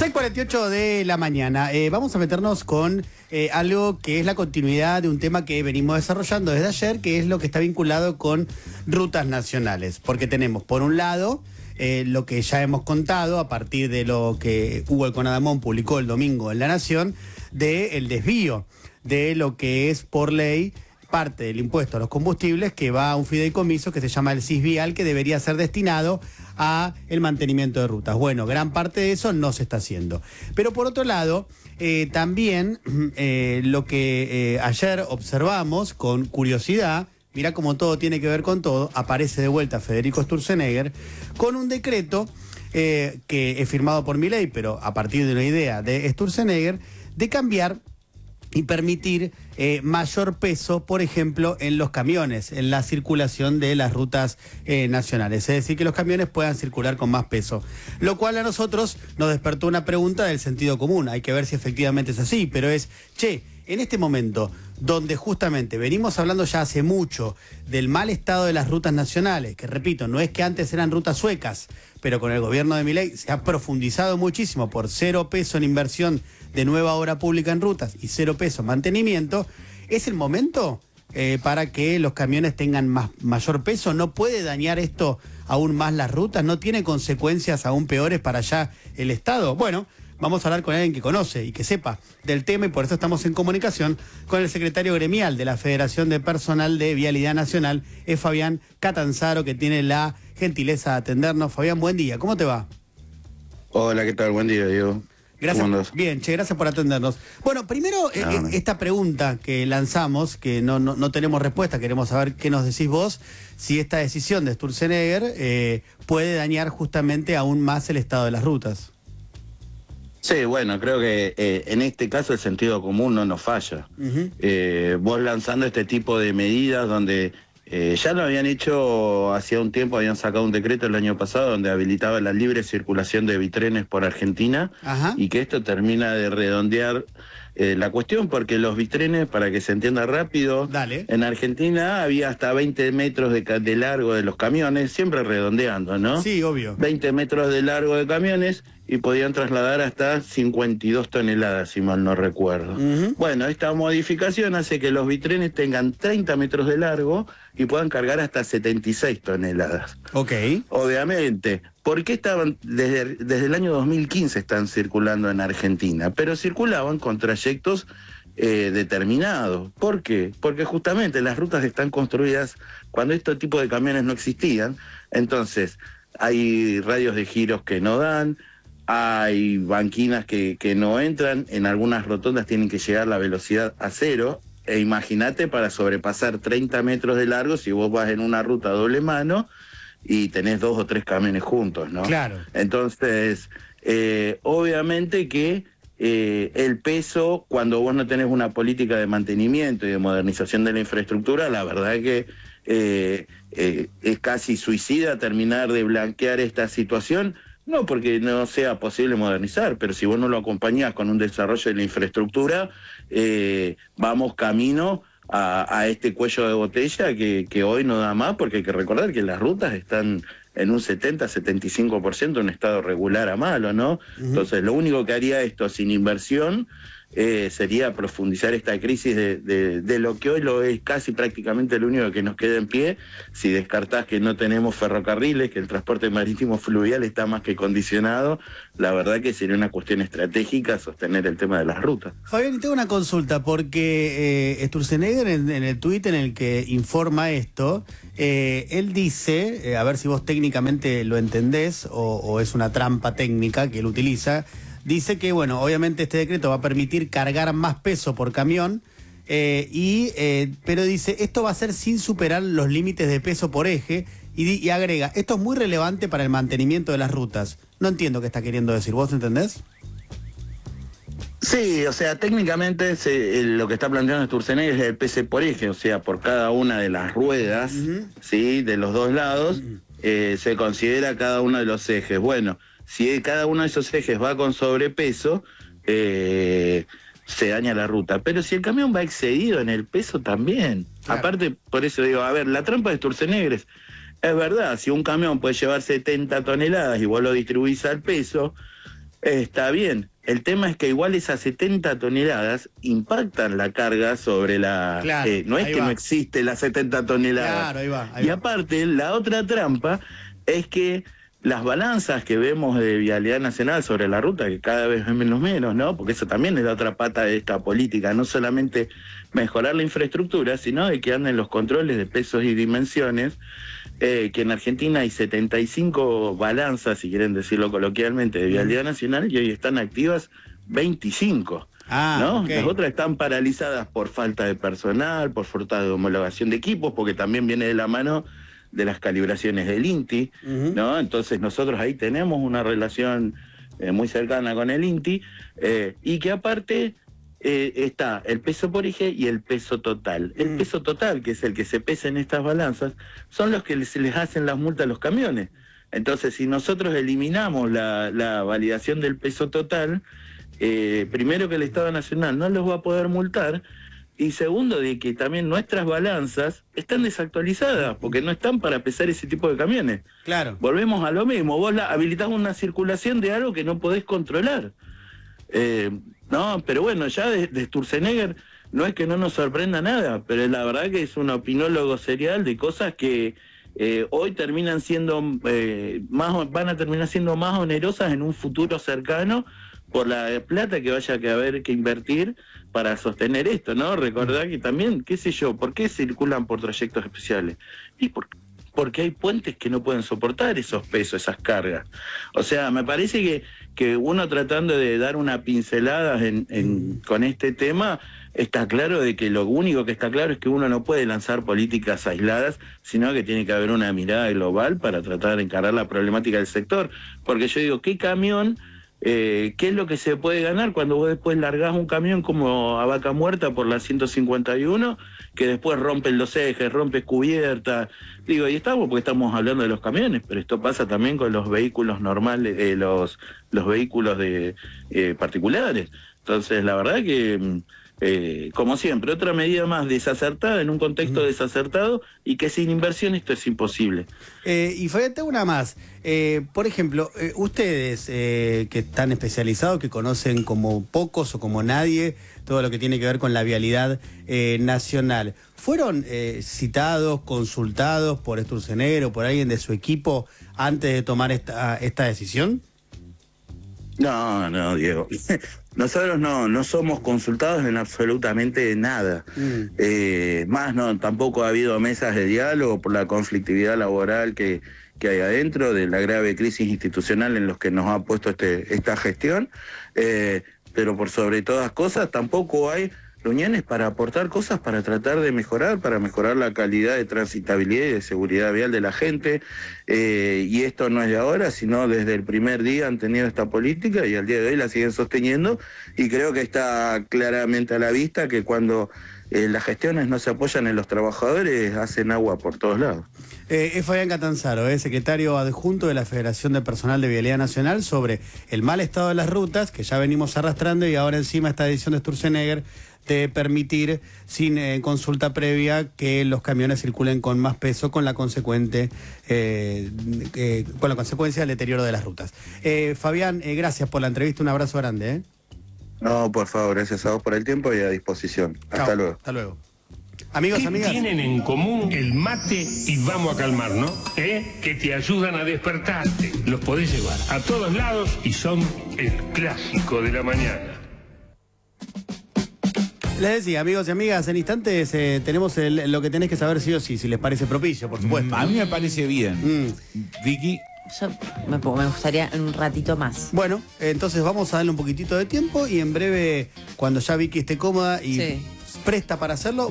6:48 de la mañana. Vamos a meternos con algo que es la continuidad de un tema que venimos desarrollando desde ayer, que es lo que está vinculado con rutas nacionales. Porque tenemos, por un lado, lo que ya hemos contado a partir de lo que Hugo Econadamón publicó el domingo en La Nación, del desvío de lo que es por ley parte del impuesto a los combustibles que va a un fideicomiso que se llama el CISVIAL, que debería ser destinado a el mantenimiento de rutas. Bueno, gran parte de eso no se está haciendo. Pero por otro lado, también lo que ayer observamos con curiosidad, mirá cómo todo tiene que ver con todo, aparece de vuelta Federico Sturzenegger con un decreto que es firmado por Milei, pero a partir de una idea de Sturzenegger, de cambiar y permitir mayor peso, por ejemplo, en los camiones, en la circulación de las rutas nacionales. Es decir, que los camiones puedan circular con más peso. Lo cual a nosotros nos despertó una pregunta del sentido común. Hay que ver si efectivamente es así, pero es, en este momento, donde justamente venimos hablando ya hace mucho del mal estado de las rutas nacionales, que repito, no es que antes eran rutas suecas, pero con el gobierno de Milei se ha profundizado muchísimo por 0 peso en inversión de nueva obra pública en rutas y 0 peso en mantenimiento. ¿Es el momento para que los camiones tengan mayor peso? ¿No puede dañar esto aún más las rutas? ¿No tiene consecuencias aún peores para allá el Estado? Bueno, vamos a hablar con alguien que conoce y que sepa del tema, y por eso estamos en comunicación con el secretario gremial de la Federación de Personal de Vialidad Nacional, es Fabián Catanzaro, que tiene la gentileza de atendernos. Fabián, buen día, ¿cómo te va? Hola, ¿qué tal? Buen día, Diego. Gracias. Bien, gracias por atendernos. Bueno, primero, esta pregunta que lanzamos, que no tenemos respuesta, queremos saber qué nos decís vos, si esta decisión de Sturzenegger puede dañar justamente aún más el estado de las rutas. Sí, bueno, creo que en este caso el sentido común no nos falla. Vos lanzando este tipo de medidas donde ya lo habían hecho hacía un tiempo, habían sacado un decreto el año pasado donde habilitaba la libre circulación de bitrenes por Argentina. Ajá. Y que esto termina de redondear la cuestión, porque los bitrenes, para que se entienda rápido, en Argentina había hasta 20 metros de largo de los camiones, siempre redondeando, ¿no? Sí, obvio. 20 metros de largo de camiones y podían trasladar hasta 52 toneladas, si mal no recuerdo. Bueno, esta modificación hace que los bitrenes tengan 30 metros de largo y puedan cargar hasta 76 toneladas. Ok. Obviamente, ¿por qué estaban, desde el año 2015 están circulando en Argentina? Pero circulaban con trayectos determinados. ¿Por qué? Porque justamente las rutas están construidas cuando este tipo de camiones no existían. Entonces, hay radios de giros que no dan, hay banquinas que no entran, en algunas rotondas tienen que llegar la velocidad a 0, e imagínate para sobrepasar 30 metros de largo si vos vas en una ruta doble mano y tenés 2 o 3 camiones juntos, ¿no? Claro. Entonces, obviamente que el peso, cuando vos no tenés una política de mantenimiento y de modernización de la infraestructura, la verdad que es casi suicida terminar de blanquear esta situación. No porque no sea posible modernizar, pero si vos no lo acompañás con un desarrollo de la infraestructura, vamos camino a este cuello de botella que hoy no da más, porque hay que recordar que las rutas están en un 70-75% en estado regular a malo, ¿no? Entonces, lo único que haría esto sin inversión sería profundizar esta crisis de lo que hoy lo es casi prácticamente lo único que nos queda en pie, si descartás que no tenemos ferrocarriles, que el transporte marítimo fluvial está más que condicionado. La verdad que sería una cuestión estratégica sostener el tema de las rutas. Fabián, y tengo una consulta, porque Sturzenegger en el tuit en el que informa esto, él dice, a ver si vos técnicamente lo entendés o es una trampa técnica que él utiliza. Dice que, bueno, obviamente este decreto va a permitir cargar más peso por camión, pero dice, esto va a ser sin superar los límites de peso por eje, y agrega, esto es muy relevante para el mantenimiento de las rutas. No entiendo qué está queriendo decir, ¿vos entendés? Sí, o sea, técnicamente lo que está planteando Sturzenegger es el peso por eje, o sea, por cada una de las ruedas, ¿sí?, de los dos lados, se considera cada uno de los ejes. Bueno, si cada uno de esos ejes va con sobrepeso, se daña la ruta. Pero si el camión va excedido en el peso también. Claro. Aparte, por eso digo, a ver, la trampa de Sturzenegger es verdad, si un camión puede llevar 70 toneladas y vos lo distribuís al peso, Está bien. El tema es que igual esas 70 toneladas impactan la carga sobre la... Claro, no es que no existe las 70 toneladas. Claro, ahí va. Y aparte, la otra trampa es que las balanzas que vemos de Vialidad Nacional sobre la ruta, que cada vez es menos, ¿no? Porque eso también es la otra pata de esta política, no solamente mejorar la infraestructura, sino de que anden los controles de pesos y dimensiones, que en Argentina hay 75 balanzas, si quieren decirlo coloquialmente, de Vialidad Nacional, y hoy están activas 25. ¿No? Okay. Las otras están paralizadas por falta de personal, por falta de homologación de equipos, porque también viene de la mano de las calibraciones del INTI, ¿no? Entonces nosotros ahí tenemos una relación muy cercana con el INTI, y que aparte está el peso por eje y el peso total. El peso total, que es el que se pesa en estas balanzas, son los que se les hacen las multas a los camiones. Entonces, si nosotros eliminamos la validación del peso total, primero que el Estado Nacional no los va a poder multar, y segundo, de que también nuestras balanzas están desactualizadas, porque no están para pesar ese tipo de camiones. Claro. Volvemos a lo mismo, vos habilitás una circulación de algo que no podés controlar. No, pero bueno, ya de Sturzenegger no es que no nos sorprenda nada, pero la verdad que es un opinólogo serial de cosas que hoy terminan siendo van a terminar siendo más onerosas en un futuro cercano por la plata que vaya a haber que invertir para sostener esto, ¿no? Recordar que también, qué sé yo, ¿por qué circulan por trayectos especiales? Y porque hay puentes que no pueden soportar esos pesos, esas cargas. O sea, me parece que uno tratando de dar una pincelada con este tema, está claro de que lo único que está claro es que uno no puede lanzar políticas aisladas, sino que tiene que haber una mirada global para tratar de encarar la problemática del sector. Porque yo digo, ¿qué camión? ¿Qué es lo que se puede ganar cuando vos después largás un camión como a Vaca Muerta por la 151, que después rompen los ejes, rompes cubierta? Digo, y estamos porque estamos hablando de los camiones, pero esto pasa también con los vehículos normales, los vehículos particulares. Entonces, la verdad que... como siempre, otra medida más desacertada en un contexto desacertado, y que sin inversión esto es imposible. Y Fabián, tengo una más. Por ejemplo, ustedes que están especializados, que conocen como pocos o como nadie todo lo que tiene que ver con la vialidad nacional, ¿fueron citados, consultados por Sturzenegger o por alguien de su equipo antes de tomar esta decisión? No, Diego. Nosotros no somos consultados en absolutamente nada. Más tampoco ha habido mesas de diálogo por la conflictividad laboral que hay adentro, de la grave crisis institucional en los que nos ha puesto esta gestión. Pero por sobre todas cosas tampoco hay reuniones para aportar cosas para tratar de mejorar la calidad de transitabilidad y de seguridad vial de la gente, y esto no es de ahora, sino desde el primer día han tenido esta política y al día de hoy la siguen sosteniendo, y creo que está claramente a la vista que cuando las gestiones no se apoyan en los trabajadores, hacen agua por todos lados. Es Fabián Catanzaro, secretario adjunto de la Federación de Personal de Vialidad Nacional, sobre el mal estado de las rutas que ya venimos arrastrando, y ahora encima esta decisión de Sturzenegger de permitir sin consulta previa que los camiones circulen con más peso, con la consecuencia del deterioro de las rutas. Fabián, gracias por la entrevista, un abrazo grande. No, por favor, gracias a vos por el tiempo y a disposición. Hasta luego. Hasta luego. Amigos, amigas. Tienen en común el mate y vamos a calmarnos, que te ayudan a despertarte. Los podés llevar a todos lados y son el clásico de la mañana. Les decía, amigos y amigas, en instantes tenemos lo que tenés que saber sí o sí, si les parece propicio, por supuesto. A mí me parece bien. Vicky. Yo me gustaría un ratito más. Bueno, entonces vamos a darle un poquitito de tiempo y en breve, cuando ya Vicky esté cómoda y presta para hacerlo,